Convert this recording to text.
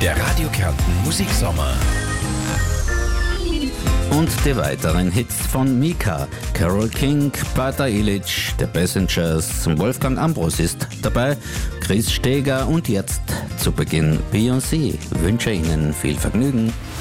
Der Radio Kärnten Musiksommer. Und die weiteren Hits von Mika, Carole King, Peter Illich, The Passengers, Wolfgang Ambros ist dabei, Chris Steger und jetzt zu Beginn Beyoncé. Wünsche Ihnen viel Vergnügen.